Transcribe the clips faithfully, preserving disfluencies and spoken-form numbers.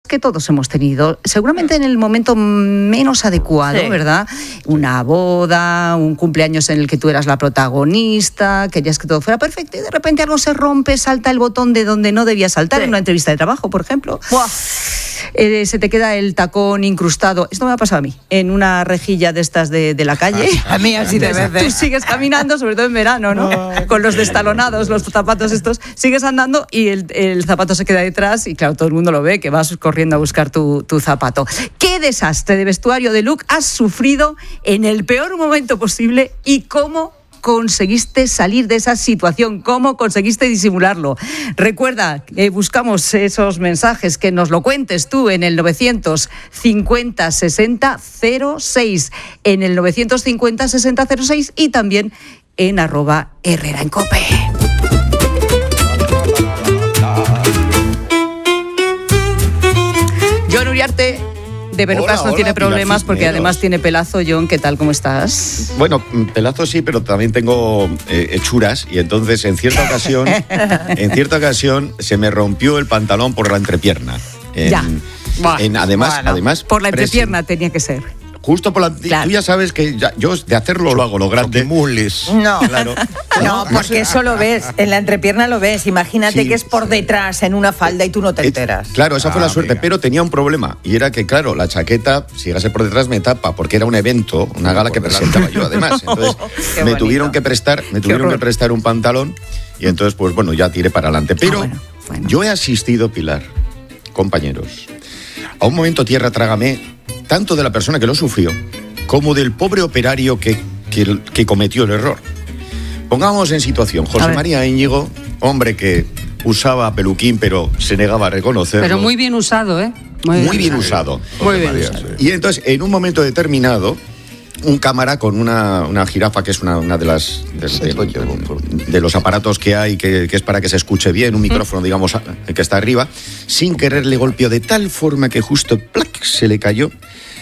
que todos hemos tenido, seguramente en el momento menos adecuado, sí. ¿verdad? Una boda, un cumpleaños en el que tú eras la protagonista, querías que todo fuera perfecto y de repente algo se rompe, salta el botón de donde no debía saltar, sí. en una entrevista de trabajo, por ejemplo. Eh, se te queda el tacón incrustado, esto me ha pasado a mí, en una rejilla de estas de, de la calle. A mí así de veces. Tú sigues caminando, sobre todo en verano, ¿no? no. Con los destalonados, los zapatos estos, sigues andando y el, el zapato se queda detrás y claro, todo el mundo lo ve, que vas corriendo a buscar tu, tu zapato. ¿Qué desastre de vestuario de look has sufrido en el peor momento posible y cómo conseguiste salir de esa situación? ¿Cómo conseguiste disimularlo? Recuerda, eh, buscamos esos mensajes, que nos lo cuentes tú en el novecientos cincuenta sesenta cero seis, en el novecientos cincuenta sesenta cero seis y también en arroba Herrera en Cope. Jon Uriarte de Pelucas no tiene problemas porque además tiene pelazo. Jon, ¿qué tal? ¿Cómo estás? Bueno, pelazo sí, pero también tengo eh, hechuras y entonces en cierta ocasión en cierta ocasión se me rompió el pantalón por la entrepierna. En, ya. En, además, bueno, además por la entrepierna tenía que ser. Justo por la... Claro. Tú ya sabes que ya, yo de hacerlo lo hago, lo grande. Mules. No, claro. No, porque eso lo ves, en la entrepierna lo ves. Imagínate sí, que es por detrás, en una falda y tú no te enteras. Claro, esa ah, fue la suerte, amiga. Pero tenía un problema. Y era que, claro, la chaqueta, si llegase por detrás, me tapa, porque era un evento, una gala que presentaba yo, además. Entonces, me bonito. tuvieron que prestar, me tuvieron que prestar un pantalón y entonces, pues bueno, ya tiré para adelante. Pero ah, bueno, bueno. yo he asistido, Pilar, compañeros, a un momento tierra trágame, tanto de la persona que lo sufrió, como del pobre operario que, que, que cometió el error. Pongamos en situación, José María Íñigo, hombre que usaba peluquín, pero se negaba a reconocerlo. Pero muy bien usado, ¿eh? Muy, muy bien, bien usado. Muy bien María, usado. Sí. Y entonces, en un momento determinado, un cámara con una, una jirafa, que es una, una de las de, de, de, de los aparatos que hay, que, que es para que se escuche bien, un micrófono, digamos, que está arriba, sin querer le golpeó de tal forma que justo ¡plac! Se le cayó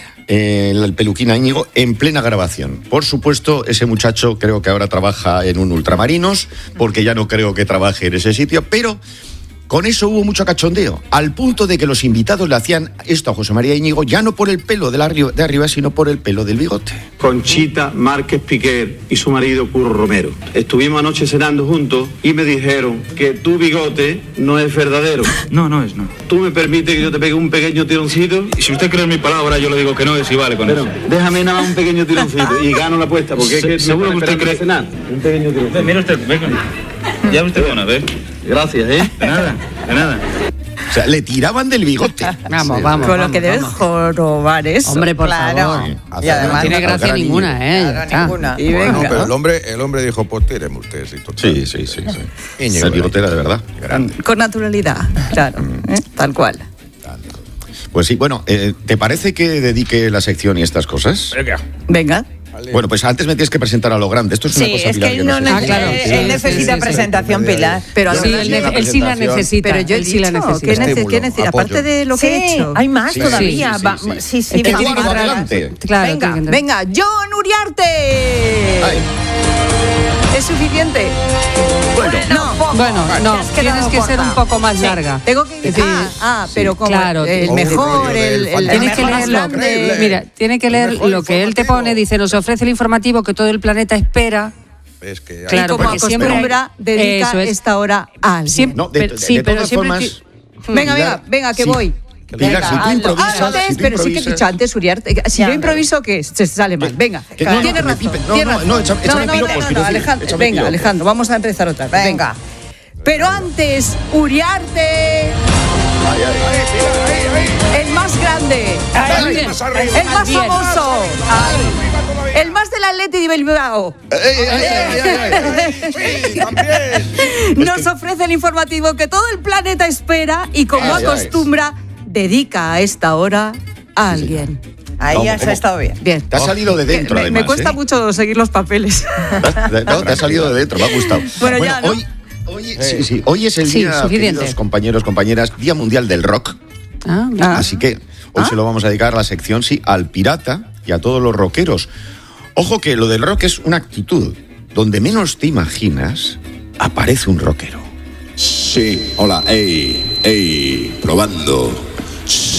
eh, el peluquín a Íñigo en plena grabación. Por supuesto, ese muchacho creo que ahora trabaja en un Ultramarinos, porque ya no creo que trabaje en ese sitio, pero... Con eso hubo mucho cachondeo, al punto de que los invitados le hacían esto a José María Íñigo, ya no por el pelo de, la, de arriba, sino por el pelo del bigote. Conchita Márquez Piquer y su marido Curro Romero. Estuvimos anoche cenando juntos y me dijeron que tu bigote no es verdadero. No, no es, no. ¿Tú me permites que yo te pegue un pequeño tironcito? Y si usted cree en mi palabra, yo le digo que no es y vale con Pero, eso. Déjame nada más un pequeño tironcito y gano la apuesta, porque Se, es que seguro no que usted cree cenar. Un pequeño tironcito. Mira usted, venga. Ya usted con a ver. Gracias, ¿eh? De nada, de nada. O sea, le tiraban del bigote. Vamos, sí, vamos. Con vamos, lo que debes jorobar eso. Hombre, por claro. favor. Sí. Y además no tiene gracia ninguna, ¿eh? Claro, ninguna. Y bueno, venga. pero el hombre, el hombre dijo, pues tíreme usted. Sí, sí, sí, sí, sí. Íñigo, el bigote era de verdad. Grande. Con naturalidad, claro, ¿eh? Tal cual. Pues sí, bueno, eh, ¿te parece que dedique la sección y estas cosas? Venga. Venga. Bueno, pues antes me tienes que presentar a lo grande. Esto es una sí, cosa, es Pilar, que él, que no no sé. necesita, Ah, claro. él, Sí, él sí, necesita sí, presentación, sí, Pilar. Pero sí, él, él sí la necesita. Pero yo he él sí la dicho, necesita. ¿qué, nece- Estímulo, qué necesita? apoyo. Aparte de lo que Sí, he hecho. hay más Sí, todavía. sí, sí, Va- sí, sí. sí, sí, Es que vamos tiene que a entrar- adelante. Claro, Venga, tiene que entrar. venga, Jon Uriarte. Ay. ¿Es suficiente? Bueno, No, Bueno, no, Te has quedado tienes que ser corta. un poco más Sí. larga. Tengo que Es decir, ah, ah, pero como claro, el o mejor, el, el, Tienes que el más leerlo. grande. Mira, tiene que leer mejor lo que él te informativo. pone. Dice, nos ofrece el informativo que todo el planeta espera. Es que Claro, y como porque siempre acostumbra, hay- dedica eso es. esta hora a alguien. Siempre- no, de, pero- de- sí, de pero todas siempre formas... Venga, venga, Pilar, venga, que sí. voy. Pilar, Venga, si tú hazlo. improvisas... Ah, si tú pero sí que he improvisas- dicho antes, Uriarte. Si Ya, yo improviso, ¿qué es? Se sale mal. Venga, Que no, no, tienes que me razón. pipe. No, tienes no, razón. no, échame- échame no, piropos, no, no, quiero decir, Alejandro, échame venga, piropos. Alejandro, vamos a empezar otra vez. Venga. Pero antes, Uriarte, Ay, ay, el más grande, Ay, el más arriba. más Bien. famoso, el más del Atleti de Bilbao. ay, ay, ay, ay, ay. Sí, también. Nos ofrece el informativo que todo el planeta espera y, como Ay, ay. acostumbra, dedica a esta hora a alguien. Ahí ¿Cómo, ya se cómo? ha estado bien. Bien. Te ha salido de dentro, me, además. me cuesta ¿eh? mucho seguir los papeles. No, te ha salido de dentro, me ha gustado. Bueno, ya, ¿no? hoy, hoy, sí, sí, hoy es el Sí, día, suficiente. queridos compañeros, compañeras, Día Mundial del Rock. Ah, Ah. Así que hoy Ah. se lo vamos a dedicar a la sección, sí, al pirata y a todos los rockeros. Ojo que lo del rock es una actitud. Donde menos te imaginas, aparece un rockero. Sí, hola, ey, ey, probando.